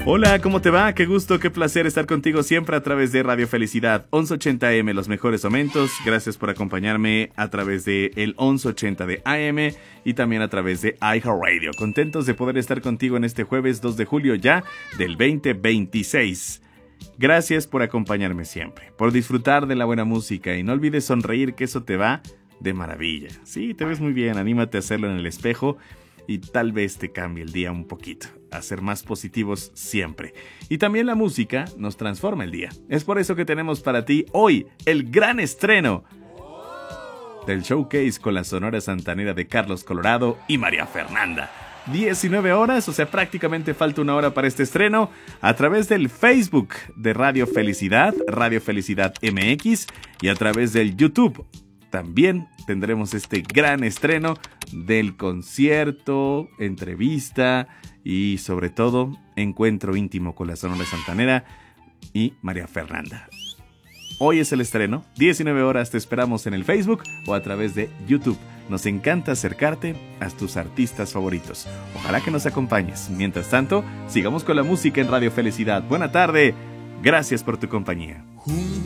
Hola, ¿cómo te va? Qué gusto, qué placer estar contigo siempre a través de Radio Felicidad 1180M, los mejores momentos. Gracias por acompañarme a través de el 1180 de AM y también a través de iHeartRadio. Contentos de poder estar contigo en este jueves 2 de julio ya del 2026. Gracias por acompañarme siempre, por disfrutar de la buena música y no olvides sonreír, que eso te va de maravilla. Sí, te ves muy bien, anímate a hacerlo en el espejo y tal vez te cambie el día un poquito, a ser más positivos siempre. Y también la música nos transforma el día. Es por eso que tenemos para ti hoy el gran estreno del showcase con la Sonora Santanera de Carlos Colorado y María Fernanda. 19 horas, o sea, prácticamente falta una hora para este estreno, a través del Facebook de Radio Felicidad MX, y a través del YouTube. También tendremos este gran estreno del concierto, entrevista y sobre todo encuentro íntimo con la Sonora Santanera y María Fernanda. Hoy es el estreno, 19 horas, te esperamos en el Facebook o a través de YouTube. Nos encanta acercarte a tus artistas favoritos. Ojalá que nos acompañes. Mientras tanto, sigamos con la música en Radio Felicidad. Buena tarde, gracias por tu compañía. Juntos